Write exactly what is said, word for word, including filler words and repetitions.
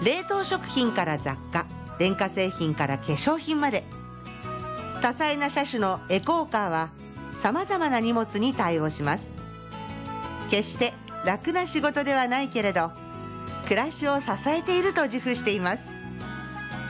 冷凍食品から雑貨、電化製品から化粧品まで、多彩な車種のエコーカーはさまざまな荷物に対応します。決して楽な仕事ではないけれど、暮らしを支えていると自負しています。